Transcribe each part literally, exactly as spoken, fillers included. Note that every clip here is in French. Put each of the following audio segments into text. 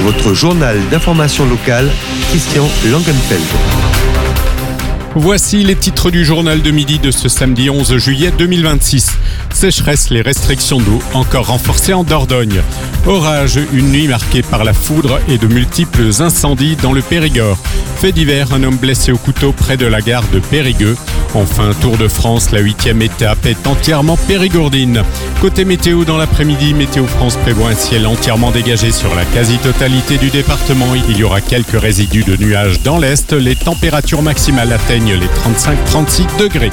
votre journal d'information locale, Christian Langenfeld. Voici les titres du journal de midi de ce samedi onze juillet deux mille vingt-six. Sécheresse, les restrictions d'eau encore renforcées en Dordogne. Orage, une nuit marquée par la foudre et de multiples incendies dans le Périgord. Fait divers, un homme blessé au couteau près de la gare de Périgueux. Enfin, Tour de France, la huitième étape est entièrement périgourdine. Côté météo, dans l'après-midi, Météo France prévoit un ciel entièrement dégagé sur la quasi-totalité du département. Il y aura quelques résidus de nuages dans l'est. Les températures maximales atteignent les trente-cinq à trente-six degrés.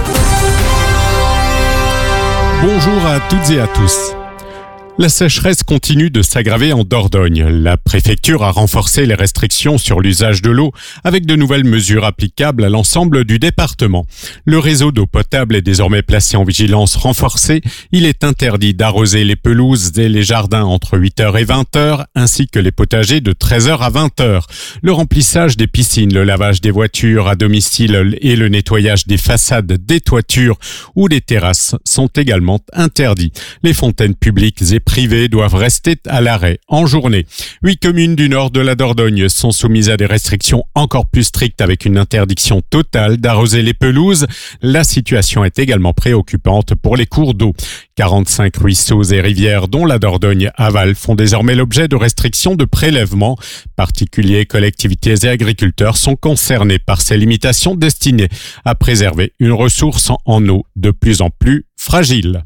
Bonjour à toutes et à tous. La sécheresse continue de s'aggraver en Dordogne. La préfecture a renforcé les restrictions sur l'usage de l'eau avec de nouvelles mesures applicables à l'ensemble du département. Le réseau d'eau potable est désormais placé en vigilance renforcée. Il est interdit d'arroser les pelouses et les jardins entre huit heures et vingt heures ainsi que les potagers de treize heures à vingt heures. Le remplissage des piscines, le lavage des voitures à domicile et le nettoyage des façades, des toitures ou des terrasses sont également interdits. Les fontaines publiques et privés doivent rester à l'arrêt en journée. Huit communes du nord de la Dordogne sont soumises à des restrictions encore plus strictes avec une interdiction totale d'arroser les pelouses. La situation est également préoccupante pour les cours d'eau. quarante-cinq ruisseaux et rivières dont la Dordogne aval font désormais l'objet de restrictions de prélèvement. Particuliers, collectivités et agriculteurs sont concernés par ces limitations destinées à préserver une ressource en eau de plus en plus fragile.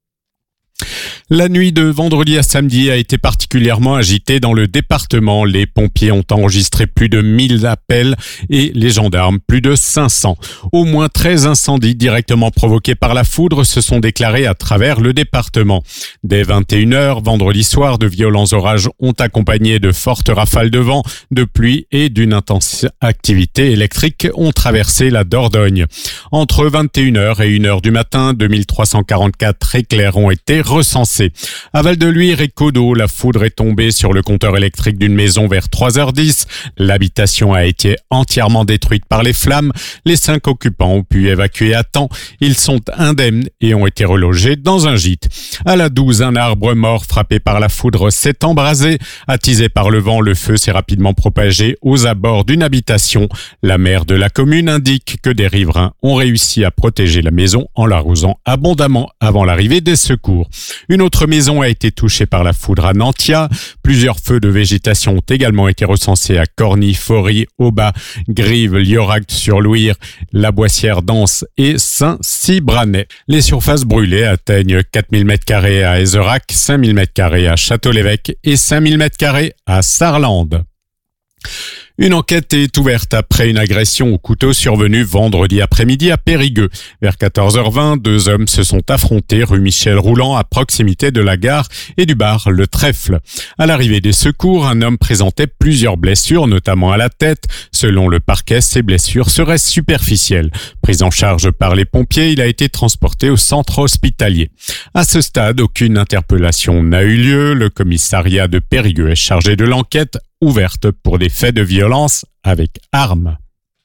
La nuit de vendredi à samedi a été particulièrement agitée dans le département. Les pompiers ont enregistré plus de mille appels et les gendarmes plus de cinq cents. Au moins treize incendies directement provoqués par la foudre se sont déclarés à travers le département. Dès vingt et une heures, vendredi soir, de violents orages ont accompagné de fortes rafales de vent, de pluie et d'une intense activité électrique ont traversé la Dordogne. Entre vingt et une heures et une heure du matin, deux mille trois cent quarante-quatre éclairs ont été recensés. À Val-de-Luire et Codeau, la foudre est tombée sur le compteur électrique d'une maison vers trois heures dix. L'habitation a été entièrement détruite par les flammes. Les cinq occupants ont pu évacuer à temps. Ils sont indemnes et ont été relogés dans un gîte. À la douze, un arbre mort frappé par la foudre s'est embrasé. Attisé par le vent, le feu s'est rapidement propagé aux abords d'une habitation. La maire de la commune indique que des riverains ont réussi à protéger la maison en l'arrosant abondamment avant l'arrivée des secours. Une autre maison a été touchée par la foudre à Nantia. Plusieurs feux de végétation ont également été recensés à Corny, Fory, Aubat, Grive, Liorac-sur-Louire, La Boissière-d'Anse et Saint-Cybranais. Les surfaces brûlées atteignent quatre mille mètres carrés à Ezerac, cinq mille mètres carrés à Château-l'Évêque et cinq mille mètres carrés à Sarlande. Une enquête est ouverte après une agression au couteau survenue vendredi après-midi à Périgueux. Vers quatorze heures vingt, deux hommes se sont affrontés rue Michel Roulant à proximité de la gare et du bar Le Trèfle. À l'arrivée des secours, un homme présentait plusieurs blessures, notamment à la tête. Selon le parquet, ces blessures seraient superficielles. Pris en charge par les pompiers, il a été transporté au centre hospitalier. À ce stade, aucune interpellation n'a eu lieu. Le commissariat de Périgueux est chargé de l'enquête ouverte pour des faits de violence avec armes.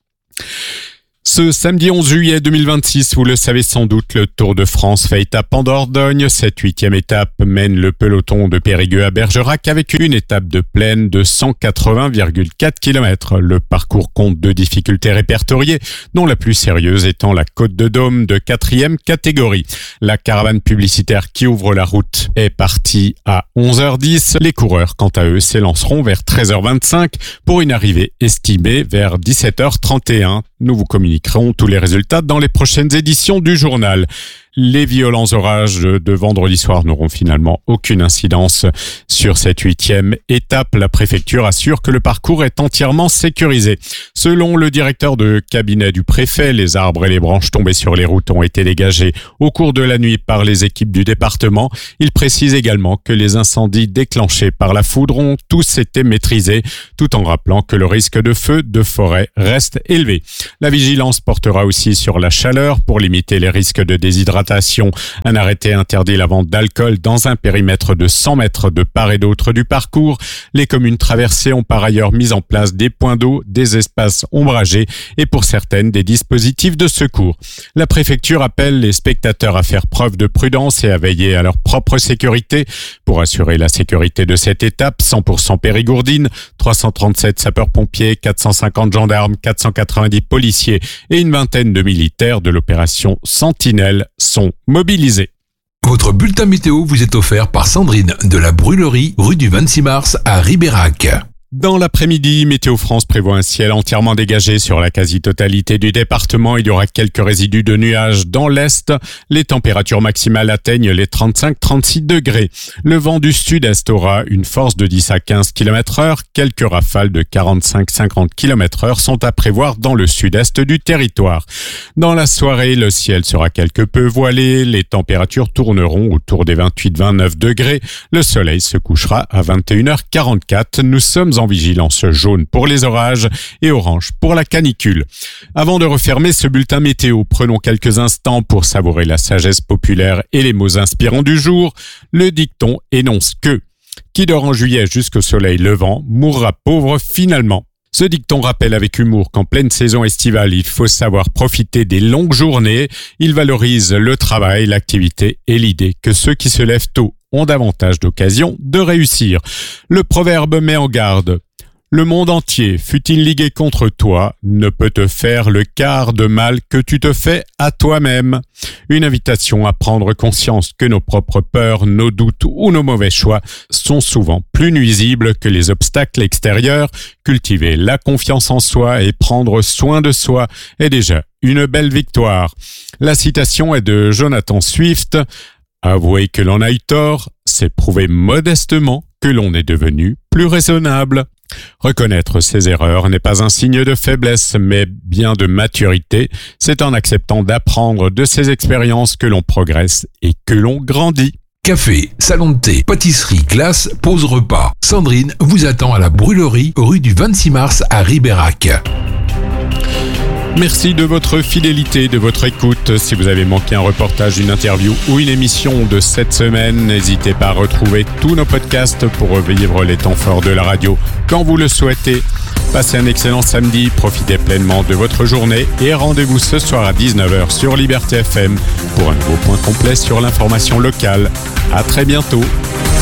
Ce samedi onze juillet deux mille vingt-six, vous le savez sans doute, le Tour de France fait étape en Dordogne. Cette huitième étape mène le peloton de Périgueux à Bergerac avec une étape de plaine de cent quatre-vingts virgule quatre kilomètres. Le parcours compte deux difficultés répertoriées, dont la plus sérieuse étant la Côte de Dôme de quatrième catégorie. La caravane publicitaire qui ouvre la route est partie à onze heures dix. Les coureurs, quant à eux, s'élanceront vers treize heures vingt-cinq pour une arrivée estimée vers dix-sept heures trente et un. Nous vous communiquerons tous les résultats dans les prochaines éditions du journal. Les violents orages de vendredi soir n'auront finalement aucune incidence sur cette huitième étape. La préfecture assure que le parcours est entièrement sécurisé. Selon le directeur de cabinet du préfet, les arbres et les branches tombées sur les routes ont été dégagés au cours de la nuit par les équipes du département. Il précise également que les incendies déclenchés par la foudre ont tous été maîtrisés, tout en rappelant que le risque de feu de forêt reste élevé. La vigilance portera aussi sur la chaleur pour limiter les risques de déshydratation fréquentation. Un arrêté interdit la vente d'alcool dans un périmètre de cent mètres de part et d'autre du parcours. Les communes traversées ont par ailleurs mis en place des points d'eau, des espaces ombragés et pour certaines des dispositifs de secours. La préfecture appelle les spectateurs à faire preuve de prudence et à veiller à leur propre sécurité. Pour assurer la sécurité de cette étape, cent pour cent Périgourdine, trois cent trente-sept sapeurs-pompiers, quatre cent cinquante gendarmes, quatre cent quatre-vingt-dix policiers et une vingtaine de militaires de l'opération Sentinelle sont mobilisés. Votre bulletin météo vous est offert par Sandrine de la Brûlerie, rue du vingt-six mars à Ribérac. Dans l'après-midi, Météo France prévoit un ciel entièrement dégagé sur la quasi-totalité du département. Il y aura quelques résidus de nuages dans l'est. Les températures maximales atteignent les trente-cinq à trente-six degrés. Le vent du sud-est aura une force de dix à quinze kilomètres heure. Quelques rafales de quarante-cinq à cinquante kilomètres heure sont à prévoir dans le sud-est du territoire. Dans la soirée, le ciel sera quelque peu voilé. Les températures tourneront autour des vingt-huit à vingt-neuf degrés. Le soleil se couchera à vingt et une heures quarante-quatre. Nous sommes en vigilance jaune pour les orages et orange pour la canicule. Avant de refermer ce bulletin météo, prenons quelques instants pour savourer la sagesse populaire et les mots inspirants du jour. Le dicton énonce que « Qui dort en juillet jusqu'au soleil levant mourra pauvre finalement ». Ce dicton rappelle avec humour qu'en pleine saison estivale, il faut savoir profiter des longues journées. Il valorise le travail, l'activité et l'idée que ceux qui se lèvent tôt ont davantage d'occasions de réussir. Le proverbe met en garde. Le monde entier, fût-il ligué contre toi, ne peut te faire le quart de mal que tu te fais à toi-même. Une invitation à prendre conscience que nos propres peurs, nos doutes ou nos mauvais choix sont souvent plus nuisibles que les obstacles extérieurs. Cultiver la confiance en soi et prendre soin de soi est déjà une belle victoire. La citation est de Jonathan Swift. Avouer que l'on a eu tort, c'est prouver modestement que l'on est devenu plus raisonnable. Reconnaître ses erreurs n'est pas un signe de faiblesse, mais bien de maturité. C'est en acceptant d'apprendre de ses expériences que l'on progresse et que l'on grandit. Café, salon de thé, pâtisserie, glace, pause repas. Sandrine vous attend à la Brûlerie, rue du vingt-six mars à Ribérac. Merci de votre fidélité, de votre écoute. Si vous avez manqué un reportage, une interview ou une émission de cette semaine, n'hésitez pas à retrouver tous nos podcasts pour revivre les temps forts de la radio quand vous le souhaitez. Passez un excellent samedi, profitez pleinement de votre journée et rendez-vous ce soir à dix-neuf heures sur Liberté F M pour un nouveau point complet sur l'information locale. À très bientôt.